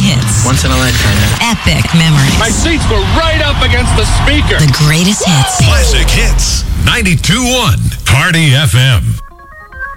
hits. Once in a lifetime. Epic memories. My seats were right up against the speaker. The greatest hits. Classic Hits. 92.1 Party FM.